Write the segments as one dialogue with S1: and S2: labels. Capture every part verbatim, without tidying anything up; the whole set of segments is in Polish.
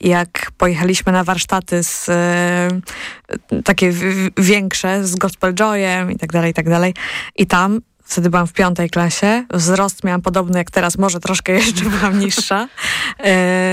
S1: jak pojechaliśmy na warsztaty z, y, takie w, większe, z Gospel Joyem i tak dalej, i tak dalej. I tam wtedy byłam w piątej klasie. Wzrost miałam podobny jak teraz, może troszkę jeszcze byłam niższa. Yy,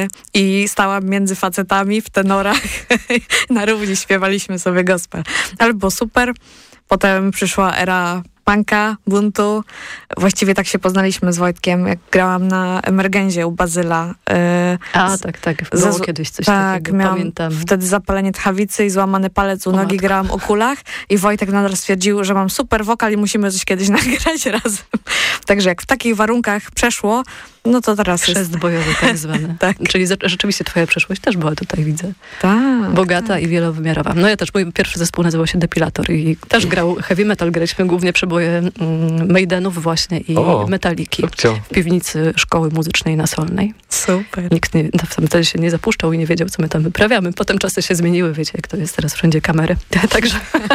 S1: I stałam między facetami w tenorach. Na równi śpiewaliśmy sobie gospel. Ale było super. Potem przyszła era punka, buntu. Właściwie tak się poznaliśmy z Wojtkiem, jak grałam na Emergenzie u Bazyla. Yy,
S2: A, tak, tak. Było
S1: z,
S2: kiedyś coś
S1: tak,
S2: takiego,
S1: miałam
S2: pamiętam.
S1: wtedy zapalenie tchawicy i złamany palec u
S2: O
S1: nogi,
S2: matko.
S1: grałam o kulach i Wojtek nadal stwierdził, że mam super wokal i musimy coś kiedyś nagrać razem. Także jak w takich warunkach przeszło, no to teraz
S2: Chrzest
S1: jest...
S2: bojowy tak zwany.
S1: Tak.
S2: Czyli za- rzeczywiście twoja przeszłość też była tutaj, widzę.
S1: Tak.
S2: Bogata i wielowymiarowa. No ja też, mój pierwszy zespół nazywał się Depilator i też grał heavy metal. Graliśmy głównie przeboje mm, Maidenów właśnie i
S3: O,
S2: Metaliki
S3: Babcio.
S2: w piwnicy szkoły muzycznej na Solnej.
S1: Super.
S2: Nikt nie, wtedy się nie zapuszczał i nie wiedział, co my tam wyprawiamy. Potem czasy się zmieniły, wiecie, jak to jest teraz wszędzie kamery. Także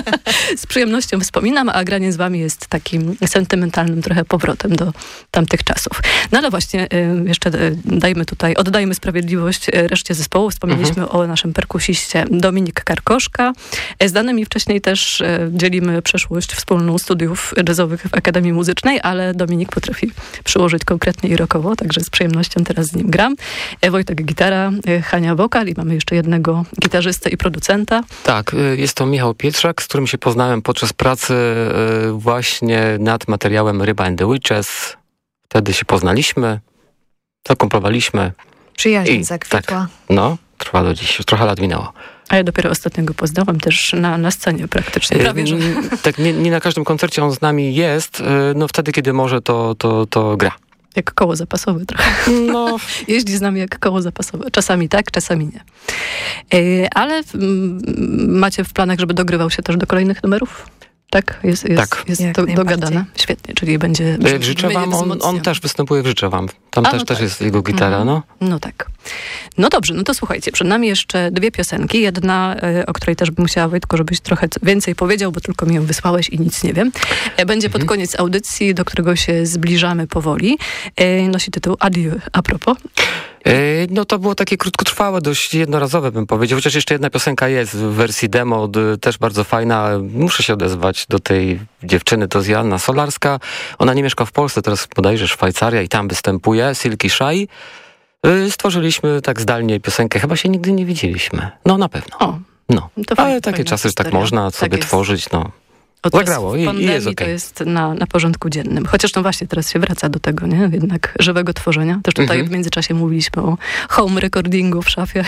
S2: z przyjemnością wspominam, a granie z wami jest takim sentymentalnym trochę powrotem do tamtych czasów. No ale właśnie y, jeszcze y, dajmy tutaj, oddajmy sprawiedliwość y, reszcie zespołu. Wspomnieliśmy mhm. o naszym perkusiście Dominik Karkoszka. Z danymi wcześniej też y, dzielimy przeszłość wspólną studiów jazzowych w Akademii Muzycznej, ale Dominik potrafi przyłożyć konkretnie i rockowo, także z przyjemnością teraz z nim gram. E, Wojtek gitara, e, Hania wokal i mamy jeszcze jednego gitarzystę i producenta.
S3: Tak, y, jest to Michał Pietrzak, z którym się poznałem podczas pracy y, właśnie nad materiałem Ryba and the Witches. Wtedy się poznaliśmy, zakomponowaliśmy.
S1: Przyjaźń
S3: I
S1: zakwitła.
S3: tak, no, trwa do dziś, trochę lat minęło.
S2: A ja dopiero ostatniego poznałam też na, na scenie praktycznie, prawie że.
S3: Y, tak, nie, nie na każdym koncercie on z nami jest, y, no wtedy, kiedy może, to, to, to gra.
S2: Jak koło zapasowe trochę.
S3: No,
S2: Jeździ z nami jak koło zapasowe. Czasami tak, czasami nie. E, ale m, macie w planach, żeby dogrywał się też do kolejnych numerów? Tak? Jest, jest,
S3: Tak.
S2: jest
S1: Jak
S2: do,
S1: najbardziej.
S2: dogadane? Świetnie, czyli będzie...
S3: w Życzę wam, on, on też występuje w Życzę wam. Tam
S2: A,
S3: też,
S2: no
S3: też
S2: tak.
S3: jest jego gitara, no.
S2: No tak. No dobrze, no to słuchajcie, przed nami jeszcze dwie piosenki. Jedna, e, o której też bym musiała, Wojtku, żebyś trochę więcej powiedział, bo tylko mi ją wysłałeś i nic nie wiem. E, będzie pod
S3: Mhm.
S2: koniec audycji, do którego się zbliżamy powoli. E, nosi tytuł Adieu, a propos.
S3: Yy, No to było takie krótkotrwałe, dość jednorazowe bym powiedział, chociaż jeszcze jedna piosenka jest w wersji demo, d- też bardzo fajna. Muszę się odezwać do tej dziewczyny, to jest Joanna Solarska. Ona nie mieszka w Polsce, teraz bodajże Szwajcaria i tam występuje, Silky Shy. Yy, Stworzyliśmy tak zdalnie piosenkę, chyba się nigdy nie widzieliśmy. No na pewno.
S2: O,
S3: No.
S2: to fajna,
S3: Ale takie
S2: fajna
S3: czasy, że tak
S2: historia.
S3: można
S2: Tak
S3: sobie
S2: jest.
S3: tworzyć, no.
S2: Od teraz
S3: Zagrało
S2: w
S3: i- i
S2: pandemii
S3: jest okej.
S2: to jest na, na porządku dziennym. Chociaż no właśnie teraz się wraca do tego, nie? Jednak żywego tworzenia. Też tutaj
S3: Mhm.
S2: w międzyczasie mówiliśmy o home recordingu w szafie,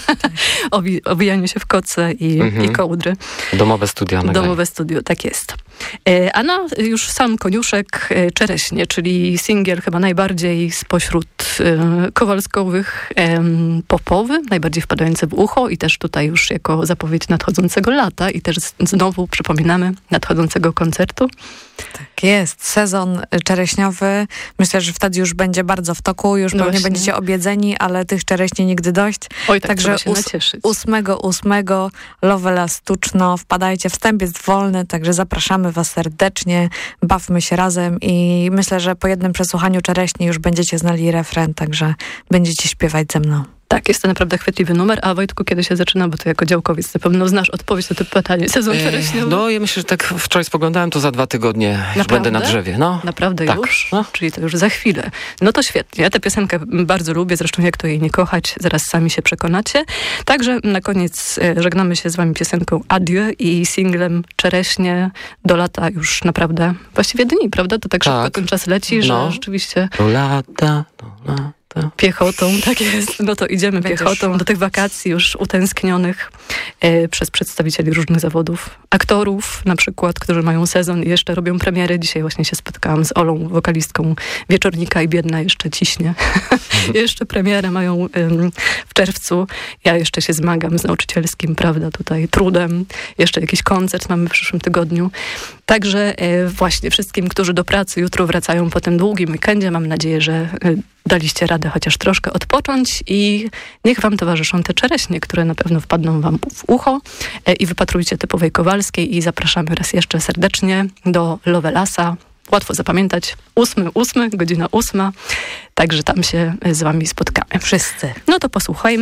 S2: o wi- owijaniu się w koce i,
S3: Mhm.
S2: i kołdry.
S3: Domowe studia. nagranie.
S2: Domowe studio, tak jest. E, A na już sam koniuszek e, Czereśnie, czyli singiel chyba najbardziej spośród e, Kowalskowych em, popowy, najbardziej wpadający w ucho i też tutaj już jako zapowiedź nadchodzącego lata i też z- znowu przypominamy nadchodzącego koncertu.
S1: Tak jest. Sezon czereśniowy. Myślę, że wtedy już będzie bardzo w toku. Już
S2: No
S1: pewnie
S2: właśnie.
S1: będziecie obiedzeni, ale tych czereśni nigdy dość.
S2: Oj, tak
S1: Także
S2: trzeba się
S1: ós-
S2: nacieszyć.
S1: ósmego ósmego Lowela Stuczno. Wpadajcie, wstęp jest wolny, także zapraszamy was serdecznie. Bawmy się razem i myślę, że po jednym przesłuchaniu czereśni już będziecie znali refren, także będziecie śpiewać ze mną.
S2: Tak, jest to naprawdę chwytliwy numer. A Wojtku, kiedy się zaczyna, bo ty jako działkowiec na pewno znasz odpowiedź na to pytanie. Sezon
S3: Eee,
S2: czereśniowy?
S3: No ja myślę, że tak wczoraj spoglądałem, to za dwa tygodnie już
S2: Naprawdę?
S3: będę na drzewie. No.
S2: Naprawdę
S3: Tak.
S2: już?
S3: No.
S2: Czyli to już za chwilę. No to świetnie. Ja tę piosenkę bardzo lubię, zresztą jak to jej nie kochać, zaraz sami się przekonacie. Także na koniec e, żegnamy się z wami piosenką Adieu i singlem Czereśnie do lata już naprawdę właściwie dni, prawda? To tak, szybko
S3: Tak.
S2: ten czas leci,
S3: No.
S2: że rzeczywiście
S3: Do lata, do lata.
S2: piechotą, tak jest. No to idziemy
S1: Będzie
S2: piechotą
S1: szło.
S2: do tych wakacji już utęsknionych e, przez przedstawicieli różnych zawodów. Aktorów na przykład, którzy mają sezon i jeszcze robią premiery. Dzisiaj właśnie się spotkałam z Olą, wokalistką Wieczornika i biedna jeszcze ciśnie. Jeszcze premierę mają ym, w czerwcu. Ja jeszcze się zmagam z nauczycielskim, prawda, tutaj trudem. Jeszcze jakiś koncert mamy w przyszłym tygodniu. Także e, właśnie wszystkim, którzy do pracy jutro wracają po tym długim weekendzie, mam nadzieję, że e, daliście radę chociaż troszkę odpocząć i niech wam towarzyszą te czereśnie, które na pewno wpadną wam w ucho e, i wypatrujcie typowej Kowalskiej i zapraszamy raz jeszcze serdecznie do Lovelasa. Łatwo zapamiętać. Ósmy, ósmy, godzina ósma. Także tam się z wami spotkamy.
S1: Wszyscy.
S2: No to posłuchajmy.